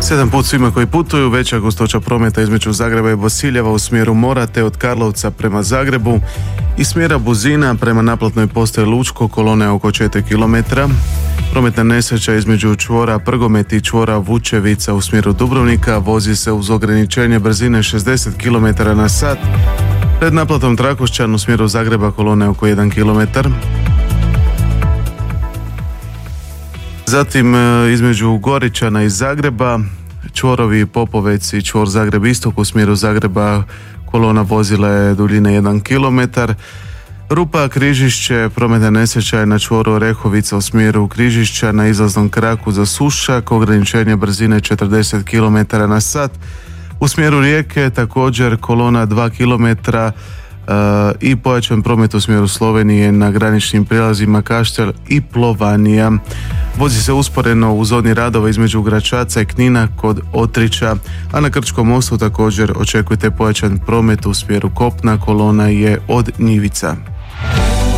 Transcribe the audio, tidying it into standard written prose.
7 put svima koji putuju, veća gustoća prometa između Zagreba i Bosiljeva u smjeru mora, te od Karlovca prema Zagrebu i smjera Buzina prema naplatnoj postaji Lučko, kolone oko 4 km. Prometna nesreća između čvora Prgomet i čvora Vučevica u smjeru Dubrovnika, vozi se uz ograničenje brzine 60 km na sat. Pred naplatom Trakošćan u smjeru Zagreba kolone oko 1 km. Zatim između Goričana i Zagreba, čvorovi Popovec i čvor Zagreb istok u smjeru Zagreba, kolona vozila je duljine 1 km. Rupa Križišće, prometna nesreća je na čvoru Orehovica u smjeru Križišća na izlaznom kraku za Sušak, ograničenje brzine 40 km na sat. U smjeru Rijeke također kolona 2 km i pojačan promet u smjeru Slovenije na graničnim prijelazima Kaštel i Plovanija. Vozi se usporeno u zoni radova između Gračaca i Knina kod Otrića, a na Krčkom mostu također očekujte pojačan promet u smjeru kopna, kolona je od Njivica.